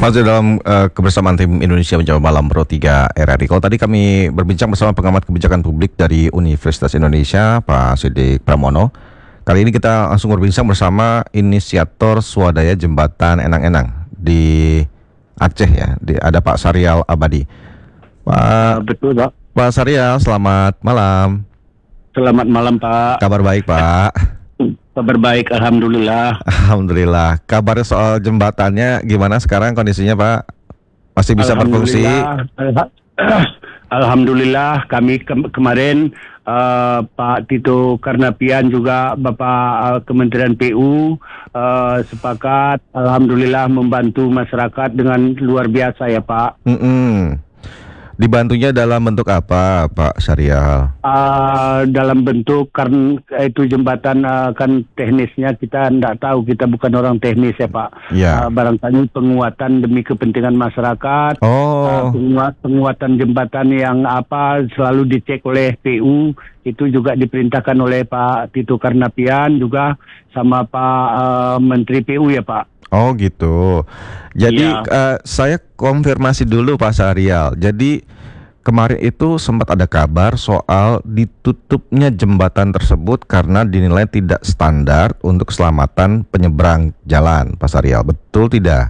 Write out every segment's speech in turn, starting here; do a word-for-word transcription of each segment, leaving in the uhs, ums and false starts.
Masih dalam uh, kebersamaan tim Indonesia Menjawab Malam Pro tiga R R I. Kalau tadi kami berbincang bersama pengamat kebijakan publik dari Universitas Indonesia, Pak Siddiq Pramono. Kali ini kita langsung berbincang bersama inisiator swadaya jembatan Enang-Enang di Aceh ya. Di, ada Pak Sarial Abadi. Pak, Betul, Pak. Pak Sarial, selamat malam. Selamat malam, Pak. Kabar baik, Pak. Kabar baik, alhamdulillah. Alhamdulillah. Kabar soal jembatannya gimana sekarang kondisinya, Pak? Masih bisa berfungsi? Alhamdulillah, Alhamdulillah kami ke- kemarin uh, Pak Tito Karnavian juga Bapak uh, Kementerian P U uh, sepakat alhamdulillah membantu masyarakat dengan luar biasa ya, Pak. Mm-mm. Dibantunya dalam bentuk apa, Pak Syarial? Uh, dalam bentuk kan itu jembatan uh, kan teknisnya kita tidak tahu, kita bukan orang teknis ya, Pak. Ya. Uh, barangkali penguatan demi kepentingan masyarakat. Oh. Uh, penguat, penguatan jembatan yang apa selalu dicek oleh P U itu juga diperintahkan oleh Pak Tito Karnavian juga sama Pak uh, Menteri P U ya, Pak. Oh gitu. Jadi Iya. uh, saya konfirmasi dulu Pak Syarial. Jadi kemarin itu sempat ada kabar soal ditutupnya jembatan tersebut karena dinilai tidak standar untuk keselamatan penyeberang jalan, Pak Syarial. Betul tidak?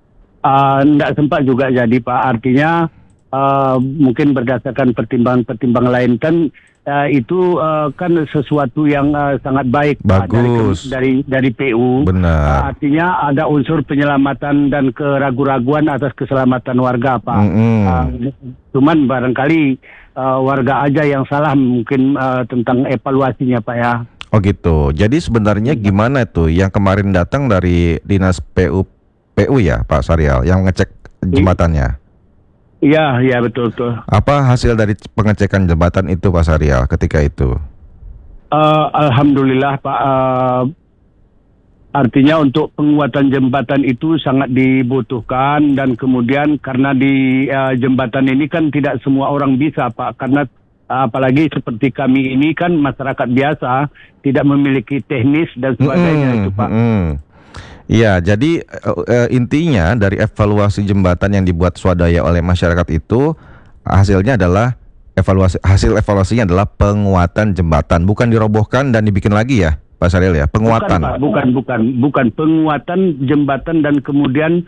Uh, tidak sempat juga jadi, Pak. Artinya uh, mungkin berdasarkan pertimbangan-pertimbangan lain kan uh, itu uh, kan sesuatu yang uh, sangat baik, Pak, Bagus. dari, dari dari P U. Benar. Uh, artinya ada unsur penyelamatan dan keraguan-raguan atas keselamatan warga, Pak. Mm-mm. Uh, cuman barangkali uh, warga aja yang salah mungkin uh, tentang evaluasinya, Pak ya. Oh gitu. Jadi sebenarnya gimana tuh yang kemarin datang dari Dinas P U P U ya, Pak Syarial, yang ngecek jembatannya? Iya, iya betul betul. Apa hasil dari pengecekan jembatan itu, Pak Syarial, ketika itu? Uh, Alhamdulillah, Pak. Uh, artinya untuk penguatan jembatan itu sangat dibutuhkan dan kemudian karena di uh, jembatan ini kan tidak semua orang bisa, Pak, karena uh, apalagi seperti kami ini kan masyarakat biasa tidak memiliki teknis dan sebagainya Mm-mm, itu, Pak. mm-mm. Iya, jadi uh, uh, intinya dari evaluasi jembatan yang dibuat swadaya oleh masyarakat itu hasilnya adalah evaluasi hasil evaluasinya adalah penguatan jembatan, bukan dirobohkan dan dibikin lagi ya, Pak Syarial ya, penguatan. Bukan, Pak, bukan, bukan, bukan penguatan jembatan dan kemudian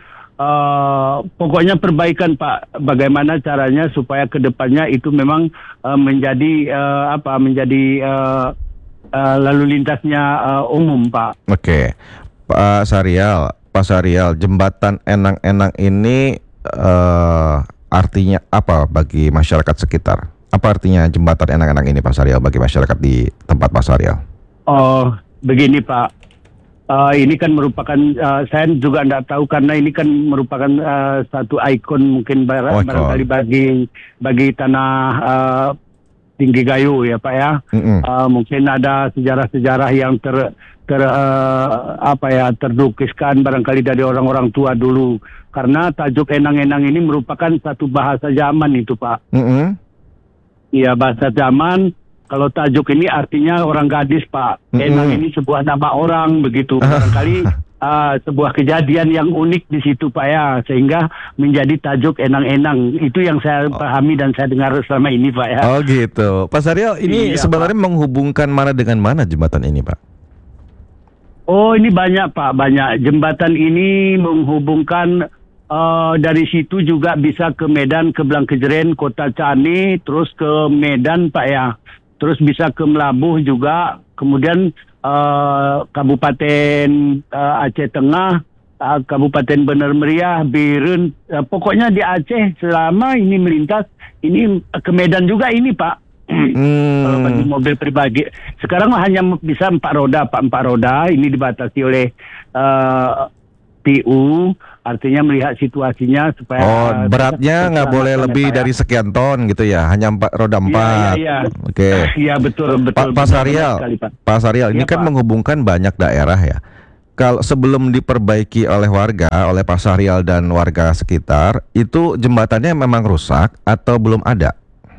uh, pokoknya perbaikan, Pak. Bagaimana caranya supaya kedepannya itu memang uh, menjadi uh, apa? Menjadi uh, uh, lalu lintasnya uh, umum, Pak. Oke, Pak Syarial, Pak Syarial, jembatan Enang-Enang ini uh, artinya apa bagi masyarakat sekitar? Apa artinya jembatan Enang-Enang ini, Pak Syarial, bagi masyarakat di tempat Pak Syarial? Oh, begini, Pak. Uh, ini kan merupakan, uh, saya juga tidak tahu karena ini kan merupakan uh, satu ikon mungkin bar- Oh, barangkali bagi bagi tanah uh, Tinggi Gayo ya, Pak ya. Uh, mungkin ada sejarah-sejarah yang ter ter uh, apa ya terdukiskan barangkali dari orang-orang tua dulu. Karena tajuk Enang-Enang ini merupakan satu bahasa zaman itu, Pak. Mm-hmm. Iya, bahasa zaman. Kalau tajuk ini artinya orang gadis, Pak. Mm-hmm. Enang ini sebuah nama orang begitu. Barangkali uh, sebuah kejadian yang unik di situ, Pak ya, sehingga menjadi tajuk Enang-Enang. Itu yang saya Oh. pahami dan saya dengar selama ini, Pak ya. Oh gitu, Pak Syarial, ini Iya, sebenarnya Pak, menghubungkan mana dengan mana jembatan ini, Pak? Oh, ini banyak, Pak, banyak. Jembatan ini menghubungkan uh, dari situ juga bisa ke Medan, ke Blangkejeren, Kota Cani, terus ke Medan, Pak ya. Terus bisa ke Melabuh juga, kemudian uh, Kabupaten uh, Aceh Tengah, uh, Kabupaten Bener Meriah, Birun, uh, pokoknya di Aceh selama ini melintas, ini uh, ke Medan juga ini, Pak. Hmm. Kalau bagi mobil pribadi sekarang hanya bisa empat roda, Pak, empat roda. Ini dibatasi oleh uh, P U, artinya melihat situasinya supaya Oh, beratnya nggak boleh lebih ya. dari sekian ton gitu ya, hanya empat roda empat. Iya, iya, iya. Oke. Iya betul betul. Pak, Pak betul, Syarial, sekali, Pak. Pak Syarial, ini Iya, kan Pak. menghubungkan banyak daerah ya. Kalau sebelum diperbaiki oleh warga, oleh Pak Syarial dan warga sekitar, itu jembatannya memang rusak atau belum ada?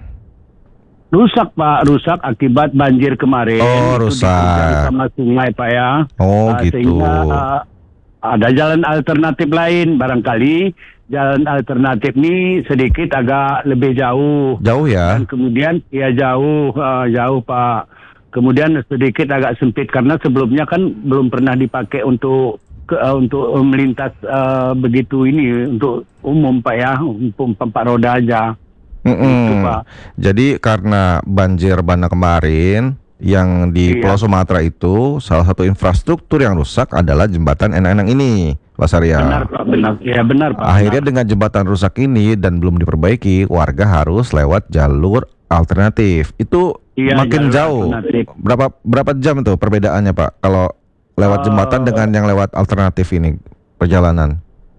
Rusak, Pak, rusak akibat banjir kemarin. Oh, Itu rusak. dikejar sama sungai, Pak ya. Oh, Uh, gitu. Sehingga uh, ada jalan alternatif lain. Barangkali jalan alternatif ini sedikit agak lebih jauh. Jauh ya? Dan kemudian ya jauh, uh, jauh Pak. Kemudian sedikit agak sempit karena sebelumnya kan belum pernah dipakai untuk ke, uh, untuk melintas uh, begitu ini untuk umum Pak ya, untuk empat roda aja. Mm-mm. Gitu, Pak. Jadi karena banjir bandang kemarin yang di Iya. Pulau Sumatera itu, salah satu infrastruktur yang rusak adalah jembatan Enang-Enang ini, Pak Saryal. Benar Pak, benar. Ya benar Pak. Akhirnya benar. dengan jembatan rusak ini dan belum diperbaiki, warga harus lewat jalur alternatif. Itu Iya, makin jalur jauh. alternatif. Berapa berapa jam tuh perbedaannya, Pak? Kalau lewat Eh, jembatan dengan yang lewat alternatif ini perjalanan?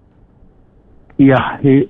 Iya, i-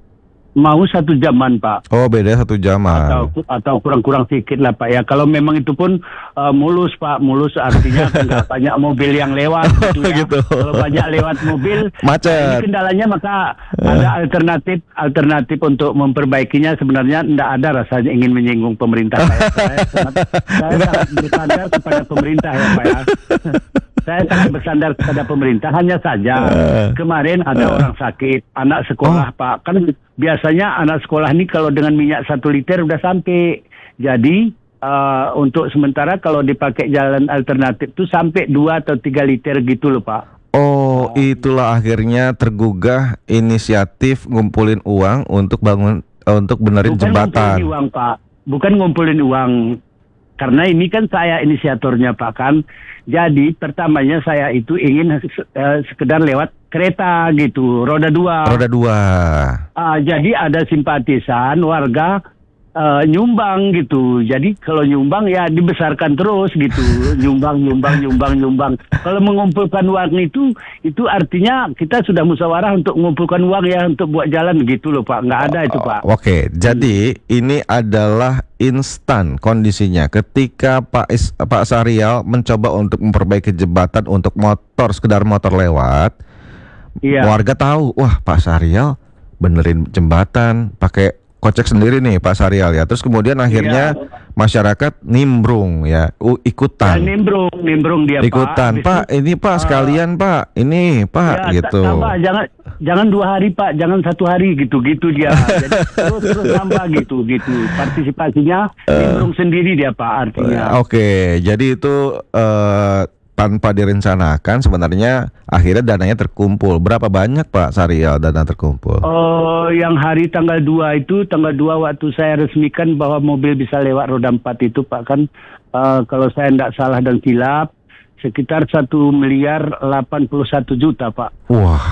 mau satu jaman Pak. Oh, beda satu jaman. Atau atau kurang-kurang sedikit lah Pak ya. Kalau memang itu pun uh, mulus Pak, mulus artinya nggak banyak mobil yang lewat gitu ya. Gitu. Kalau banyak lewat mobil, Macet. nah, ini kendalanya maka ada alternatif alternatif untuk memperbaikinya. Sebenarnya tidak ada rasanya ingin menyinggung pemerintah saya. Saya sangat, saya sangat bersandar kepada pemerintah ya Pak ya. Saya sangat bersandar kepada pemerintah. Hanya saja kemarin ada orang sakit, anak sekolah Pak. Kan biasanya anak sekolah ini kalau dengan minyak satu liter udah sampai. Jadi uh, untuk sementara kalau dipakai jalan alternatif itu sampai dua atau tiga liter gitu loh Pak. Oh, itulah akhirnya tergugah inisiatif ngumpulin uang untuk bangun eh, untuk benerin Bukan ngumpulin jembatan. uang Pak, bukan ngumpulin uang. Karena ini kan saya inisiatornya Pak kan. Jadi pertamanya saya itu ingin uh, sekedar lewat kereta gitu, roda dua. Roda dua. Ah, jadi ada simpatisan warga uh, nyumbang gitu. Jadi kalau nyumbang ya dibesarkan terus gitu. Nyumbang, nyumbang, nyumbang, nyumbang. Kalau mengumpulkan uang itu, itu artinya kita sudah musyawarah untuk mengumpulkan uang ya untuk buat jalan gitu loh Pak. Nggak ada itu Pak. Oke, jadi ini adalah instan kondisinya ketika Pak Is, Pak Saryal mencoba untuk memperbaiki jembatan untuk motor, sekedar motor lewat. Iya. Warga tahu, wah Pak Saryal benerin jembatan pakai kocek sendiri nih Pak Saryal ya. Terus kemudian akhirnya Iya. masyarakat nimbrung ya, u- Ya, ikutan. nimbrung, nimbrung dia Ikutan, Pak. Pak, Habis itu, ini Pak sekalian Pak, ini Pak ya, gitu. tambah, jangan jangan dua hari Pak, jangan satu hari gitu gitu dia. Jadi terus terus nambah gitu gitu. Partisipasinya nimbrung sendiri dia Pak artinya. Oke, jadi itu eh, tanpa direncanakan sebenarnya akhirnya dananya terkumpul. Berapa banyak Pak Saryal dana terkumpul? Oh, yang hari tanggal dua itu, tanggal dua waktu saya resmikan bahwa mobil bisa lewat roda empat itu Pak kan, eh, kalau saya tidak salah dan silap, sekitar satu miliar delapan puluh satu juta Pak. Wah,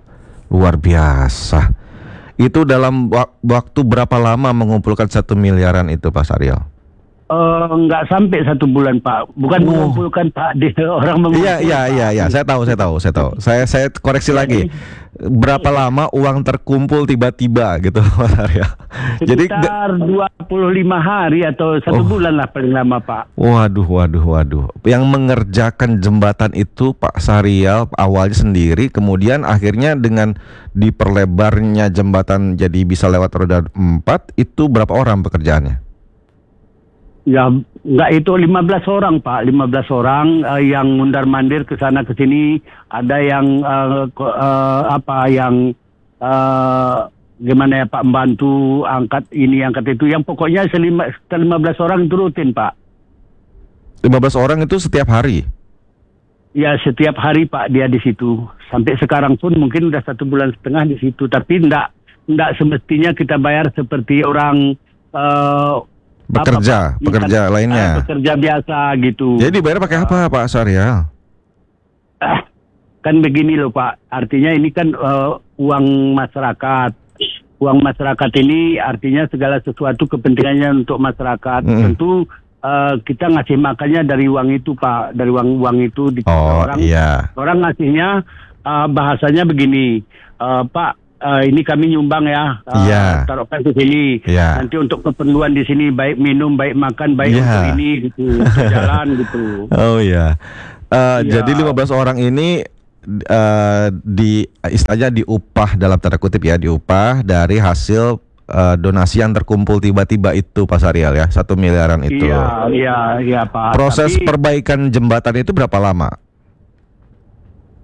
luar biasa. Itu dalam wak- waktu berapa lama mengumpulkan satu miliaran itu Pak Saryal? Eh, nggak sampai satu bulan Pak, bukan Oh. mengumpulkan Pak, dia orang mengumpul. Iya, iya, Pak. iya, iya. Saya tahu, saya tahu, saya tahu. Saya saya koreksi lagi. Berapa lama uang terkumpul tiba-tiba gitu Pak Saryal? Jadi nggak- Sekitar dua puluh lima hari atau satu Oh. bulan lah paling lama Pak. Waduh, waduh, waduh. Yang mengerjakan jembatan itu Pak Saryal awalnya sendiri, kemudian akhirnya dengan diperlebarnya jembatan jadi bisa lewat roda empat, itu berapa orang pekerjaannya? Ya nggak itu lima belas orang Pak, lima belas orang eh, yang mundar mandir ke sana ke sini, ada yang eh, ko- eh, apa yang eh, gimana ya Pak, membantu angkat ini angkat itu, yang pokoknya selima lima belas orang itu rutin Pak. lima belas orang itu setiap hari. Ya setiap hari Pak dia di situ. Sampai sekarang pun mungkin udah satu bulan setengah di situ. Tapi enggak enggak semestinya kita bayar seperti orang eh, Bekerja, apa, Pak? pekerja Kan, lainnya. eh, pekerja biasa gitu. Jadi dibayar pakai apa Pak Saryal? Ah, kan begini loh Pak. Artinya ini kan eh, uang masyarakat. Uang masyarakat ini artinya segala sesuatu kepentingannya untuk masyarakat. Mm. Tentu eh, kita ngasih makannya dari uang itu Pak. Dari uang uang itu di Oh orang. iya. Orang ngasihnya uh, bahasanya begini, uh, Pak, uh, ini kami nyumbang ya, uh, Iya. taruhkan ke sini. Iya. Nanti untuk keperluan di sini baik minum, baik makan, baik Iya. untuk ini gitu, untuk jalan gitu. Oh iya. Eh, Iya. Jadi lima belas orang ini eh, di istilahnya diupah dalam tanda kutip ya, diupah dari hasil eh, donasi yang terkumpul tiba-tiba itu Pak Saryal ya, satu miliaran itu. Iya, iya, iya Pak. Proses Tapi, perbaikan jembatan itu berapa lama?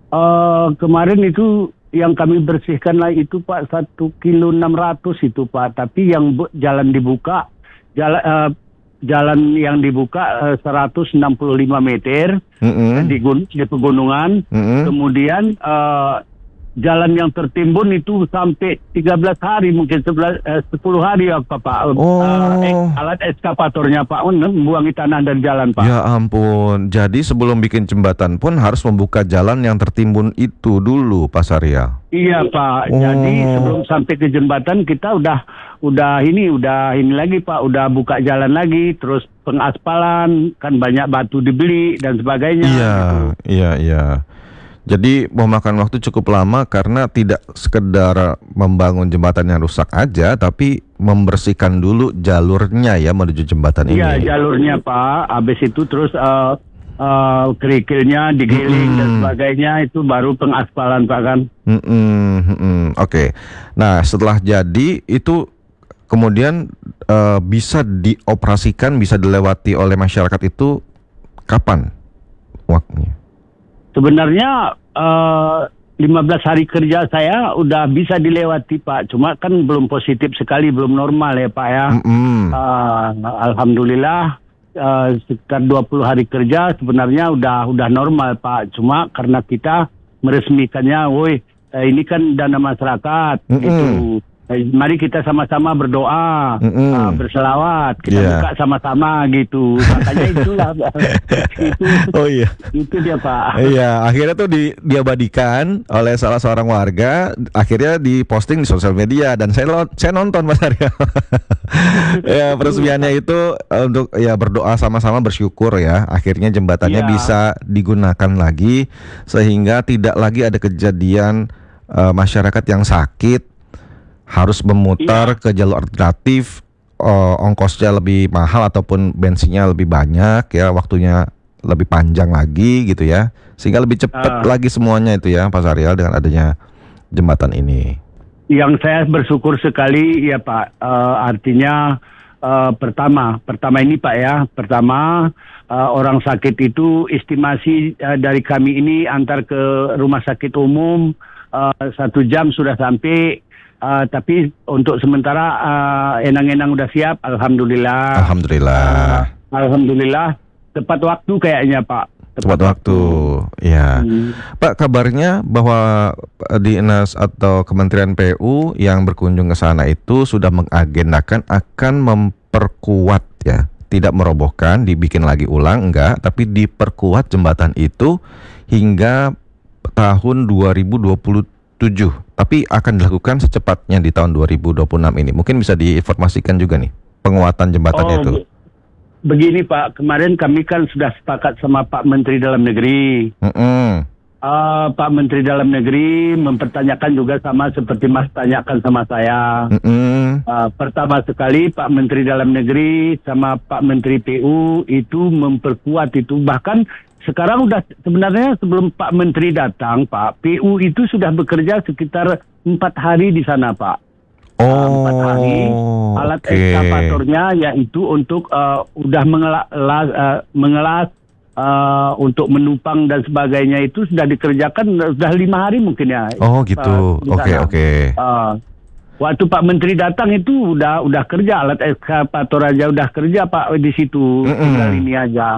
Uh, kemarin itu yang kami bersihkan lah itu Pak satu kilo enam ratus itu Pak. Tapi yang bu- jalan dibuka, jalan uh, jalan yang dibuka uh, seratus enam puluh lima meter Mm-mm. di, gun- di pegunungan. Mm-mm. Kemudian uh, jalan yang tertimbun itu sampai tiga belas hari, mungkin sebelas, eh, sepuluh hari ya Pak. Pak. Oh. Uh, eh, alat ekskavatornya Pak membuangi tanah dari jalan Pak. Ya ampun. Jadi sebelum bikin jembatan pun harus membuka jalan yang tertimbun itu dulu, Pak Saryal. Iya Pak. Oh. Jadi sebelum sampai ke jembatan kita udah udah ini udah ini lagi Pak, udah buka jalan lagi, terus pengaspalan, kan banyak batu dibeli dan sebagainya. Iya, gitu. iya, iya. Jadi memakan waktu cukup lama karena tidak sekedar membangun jembatan yang rusak aja, tapi membersihkan dulu jalurnya ya menuju jembatan ini. Iya jalurnya Pak. Habis itu terus uh, uh, kerikilnya digiling Mm-mm. dan sebagainya, itu baru pengaspalan Pak kan. Mm-mm, mm-mm. Oke. Nah setelah jadi itu kemudian uh, bisa dioperasikan, bisa dilewati oleh masyarakat itu kapan waktunya? Sebenarnya uh, lima belas hari kerja saya udah bisa dilewati Pak. Cuma kan belum positif sekali, belum normal ya Pak ya. Mm-mm. Uh, Alhamdulillah uh, sekitar dua puluh hari kerja sebenarnya udah udah normal Pak. Cuma karena kita meresmikannya, woi eh, ini kan dana masyarakat Mm-mm. gitu. Eh, mari kita sama-sama berdoa, Mm-mm. uh, berselawat, kita Yeah. buka sama-sama gitu. Makanya itulah itu Oh iya. itu dia Pak. Iya, akhirnya tuh di, diabadikan oleh salah seorang warga, akhirnya diposting di sosial media dan saya lo- saya nonton Mas Arya. Ya, peresmiannya itu eh, untuk ya berdoa sama-sama bersyukur ya. Akhirnya jembatannya Iya. bisa digunakan lagi sehingga tidak lagi ada kejadian eh, masyarakat yang sakit harus memutar Iya. ke jalur alternatif, eh, ongkosnya lebih mahal ataupun bensinnya lebih banyak ya, waktunya lebih panjang lagi gitu ya, sehingga lebih cepat Ah. lagi semuanya itu ya Pak Saryal dengan adanya jembatan ini. Yang saya bersyukur sekali ya Pak, eh, artinya eh, pertama, pertama ini Pak ya, pertama eh, orang sakit itu estimasi eh, dari kami ini antar ke rumah sakit umum eh, satu jam sudah sampai. Uh, tapi untuk sementara uh, enang-enang udah siap, alhamdulillah. Alhamdulillah. Uh, alhamdulillah tepat waktu kayaknya Pak. Tepat waktu, ya. Hmm. Pak, kabarnya bahwa eh, Dinas atau Kementerian P U yang berkunjung ke sana itu sudah mengagendakan akan memperkuat ya, tidak merobohkan, dibikin lagi ulang enggak, tapi diperkuat jembatan itu hingga tahun dua ribu dua puluh tujuh, tapi akan dilakukan secepatnya di tahun dua ribu dua puluh enam ini. Mungkin bisa diinformasikan juga nih penguatan jembatannya Oh, itu. be- begini Pak, kemarin kami kan sudah sepakat sama Pak Menteri Dalam Negeri. Mm-mm. Uh, Pak Menteri Dalam Negeri mempertanyakan juga sama seperti Mas tanyakan sama saya. Mm-mm. Uh, pertama sekali Pak Menteri Dalam Negeri sama Pak Menteri P U itu memperkuat itu, bahkan sekarang udah sebenarnya sebelum Pak Menteri datang Pak, P U itu sudah bekerja sekitar empat hari di sana Pak. Oh, Uh, empat hari alat oke. ekskavatornya yaitu untuk uh, udah mengelas, uh, mengelas uh, untuk menupang dan sebagainya itu sudah dikerjakan sudah lima hari mungkin ya. Oh gitu, uh, di oke sana. oke. Uh, waktu Pak Menteri datang itu udah udah kerja, alat ekskavator aja udah kerja Pak di situ. Mm-mm. Tinggal ini aja.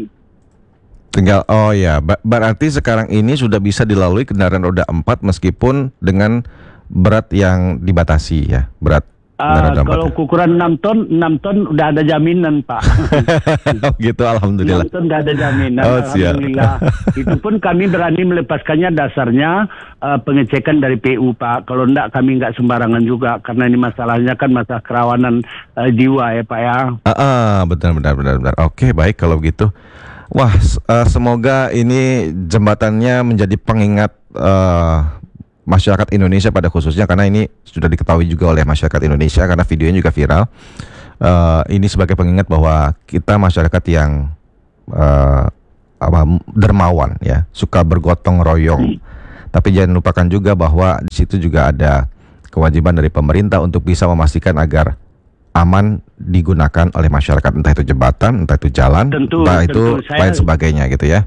Tinggal, oh ya, ba- berarti sekarang ini sudah bisa dilalui kendaraan roda empat meskipun dengan berat yang dibatasi ya, berat kendaraan Uh, roda kalau empat. ukuran enam ton, enam ton udah ada jaminan Pak. Oh gitu, alhamdulillah. enam ton udah ada jaminan, Oh, siap. alhamdulillah. Itu pun kami berani melepaskannya dasarnya uh, pengecekan dari P U Pak. Kalau enggak kami enggak sembarangan juga karena ini masalahnya kan masalah kerawanan uh, jiwa ya Pak ya. Ah, ah, benar benar benar benar. Oke, baik kalau begitu. Wah, s- eh, semoga ini jembatannya menjadi pengingat eh, masyarakat Indonesia pada khususnya, karena ini sudah diketahui juga oleh masyarakat Indonesia karena videonya juga viral. Eh, ini sebagai pengingat bahwa kita masyarakat yang eh, apa, dermawan ya, suka bergotong royong. Tapi jangan lupakan juga bahwa di situ juga ada kewajiban dari pemerintah untuk bisa memastikan agar aman digunakan oleh masyarakat, entah itu jembatan, entah itu jalan, Tentu, entah itu tentu. Saya- lain sebagainya gitu ya.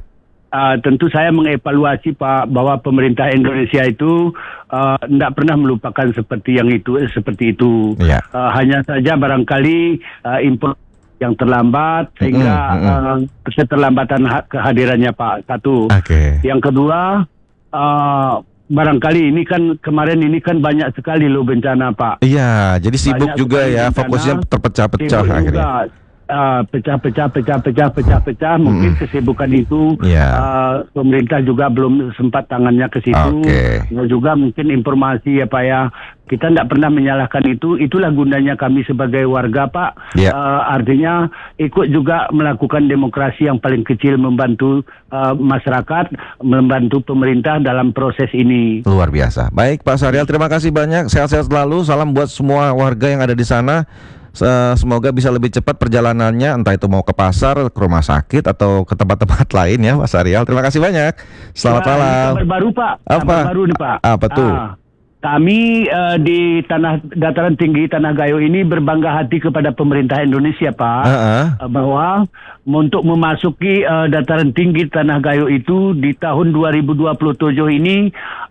Uh, tentu saya mengevaluasi Pak bahwa pemerintah Indonesia itu tidak uh, pernah melupakan seperti yang itu eh, seperti itu. Yeah. Uh, hanya saja barangkali uh, impor yang terlambat sehingga mm, mm, uh, keterlambatan ha- kehadirannya Pak satu. Okay. Yang kedua uh, barangkali ini kan kemarin ini kan banyak sekali loh bencana Pak. Iya, jadi sibuk Banyak juga ya, bencana, fokusnya terpecah-pecah sibuk akhirnya. juga. Uh, pecah-pecah, pecah-pecah, pecah-pecah. Mungkin Mm. kesibukan itu Yeah. uh, pemerintah juga belum sempat tangannya ke situ. Okay. Juga mungkin informasi ya Pak ya. Kita tidak pernah menyalahkan itu. Itulah gunanya kami sebagai warga Pak. Yeah. Uh, artinya ikut juga melakukan demokrasi yang paling kecil, membantu uh, masyarakat, membantu pemerintah dalam proses ini. Luar biasa. Baik Pak Syahrial, terima kasih banyak. Sehat-sehat selalu. Salam buat semua warga yang ada di sana. Semoga bisa lebih cepat perjalanannya, entah itu mau ke pasar, ke rumah sakit, atau ke tempat-tempat lain ya Pak Syahrial. Terima kasih banyak. Selamat Nah, malam. Kabar baru Pak. Apa? Kabar baru nih Pak. Apa tuh? Ah, kami uh, di tanah dataran tinggi Tanah Gayo ini berbangga hati kepada pemerintah Indonesia Pak. Uh-uh. Uh, bahwa untuk memasuki uh, dataran tinggi Tanah Gayo itu di tahun dua ribu dua puluh tujuh ini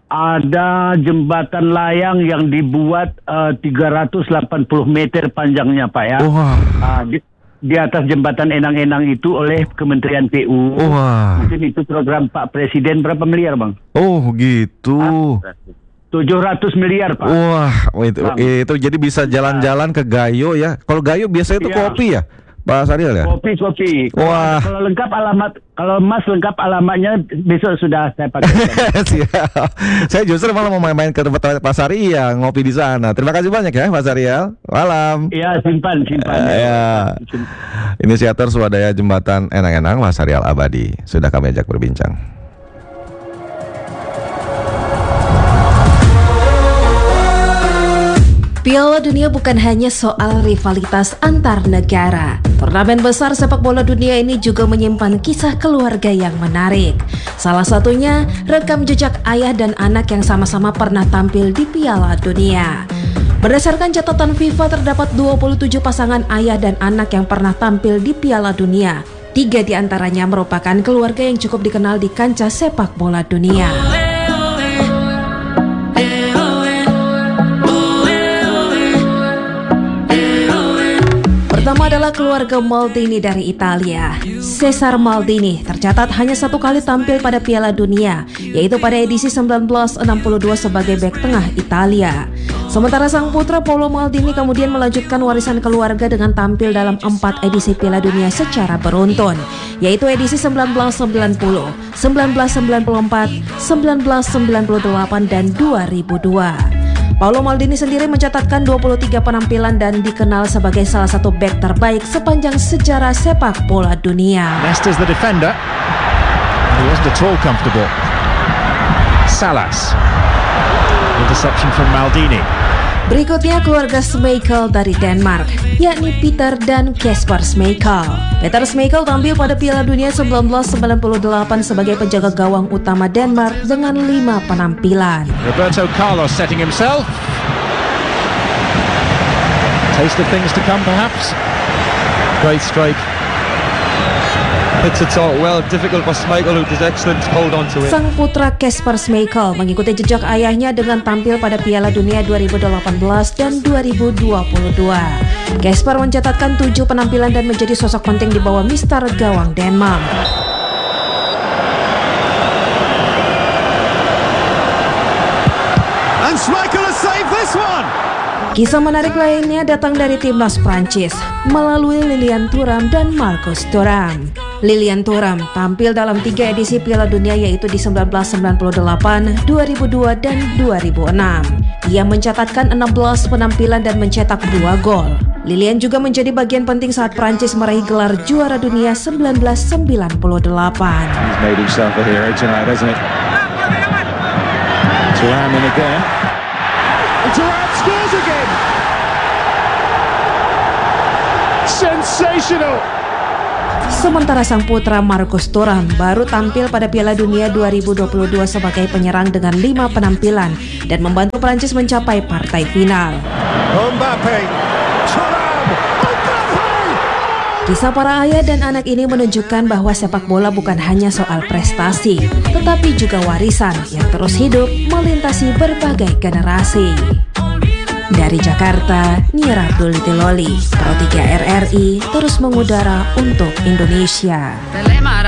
ada jembatan layang yang dibuat uh, tiga ratus delapan puluh meter panjangnya Pak ya. Wah. Uh, di, di atas jembatan Enang-Enang itu oleh Kementerian P U. Wah. Mungkin itu program Pak Presiden. Berapa miliar Bang? Oh gitu. tujuh ratus miliar Pak. Wah, itu, itu jadi bisa jalan-jalan ke Gayo ya. Kalau Gayo biasanya itu Iya. kopi ya, Pak Syahrial ya? Kopi, kopi. Wah. Kalau lengkap alamat, kalau Mas lengkap alamatnya besok sudah saya pakai. Siap. Saya justru malah mau main-main ke tempat Pak Syahrial, ngopi di sana. Terima kasih banyak ya Pak Syahrial. Malam. Iya, simpan, simpan. Uh, ya. Inisiator swadaya jembatan Enang-Enang Mas Syahrial Abadi sudah kami ajak berbincang. Piala Dunia bukan hanya soal rivalitas antar negara. Turnamen besar sepak bola dunia ini juga menyimpan kisah keluarga yang menarik. Salah satunya rekam jejak ayah dan anak yang sama-sama pernah tampil di Piala Dunia. Berdasarkan catatan FIFA terdapat dua puluh tujuh pasangan ayah dan anak yang pernah tampil di Piala Dunia. Tiga di antaranya merupakan keluarga yang cukup dikenal di kancah sepak bola dunia. Pertama adalah keluarga Maldini dari Italia. Cesar Maldini tercatat hanya satu kali tampil pada Piala Dunia, yaitu pada edisi seribu sembilan ratus enam puluh dua sebagai bek tengah Italia. Sementara sang putra Paolo Maldini kemudian melanjutkan warisan keluarga dengan tampil dalam empat edisi Piala Dunia secara beruntun, yaitu edisi seribu sembilan ratus sembilan puluh, seribu sembilan ratus sembilan puluh empat, seribu sembilan ratus sembilan puluh delapan, dan dua ribu dua. Paolo Maldini sendiri mencatatkan dua puluh tiga penampilan dan dikenal sebagai salah satu bek terbaik sepanjang sejarah sepak bola dunia. Nesta's the defender. He wasn't at all comfortable. Salas. Interception from Maldini. Berikutnya keluarga Schmeichel dari Denmark, yakni Peter dan Kasper Schmeichel. Peter Schmeichel tampil pada Piala Dunia seribu sembilan ratus sembilan puluh delapan sebagai penjaga gawang utama Denmark dengan lima penampilan. Roberto Carlos setting himself. Taste of things to come perhaps. Great strike. Hits it so well, difficult for Schmeichel who does excellent to hold on to it. Sang putra Kasper Schmeichel mengikuti jejak ayahnya dengan tampil pada Piala Dunia dua ribu delapan belas dan dua ribu dua puluh dua. Kasper mencatatkan tujuh penampilan dan menjadi sosok penting di bawah mister gawang Denmark. And Schmeichel has saved this one! Kisah menarik lainnya datang dari timnas Prancis melalui Lilian Thuram dan Marcus Thuram. Lilian Thuram tampil dalam tiga edisi Piala Dunia yaitu di seribu sembilan ratus sembilan puluh delapan, dua ribu dua, dan dua ribu enam. Ia mencatatkan enam belas penampilan dan mencetak dua gol. Lilian juga menjadi bagian penting saat Prancis meraih gelar juara dunia seribu sembilan ratus sembilan puluh delapan. He's made himself a hero tonight, hasn't he? Thuram in again. And Thuram scores again! Sensational! Sementara sang putra Marcus Thuram baru tampil pada Piala Dunia dua ribu dua puluh dua sebagai penyerang dengan lima penampilan dan membantu Prancis mencapai partai final. Mbappe! Thuram! Mbappe! Oh Kisah para ayah dan anak ini menunjukkan bahwa sepak bola bukan hanya soal prestasi, tetapi juga warisan yang terus hidup melintasi berbagai generasi. Dari Jakarta, Nia Abdul Tiloli, Pro tiga R R I terus mengudara untuk Indonesia.